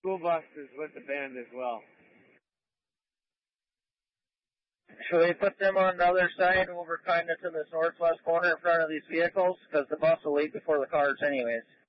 school bus is with the band as well. Should we put them on the other side over kind of to this northwest corner in front of these vehicles? Because the bus will leave before the cars anyways.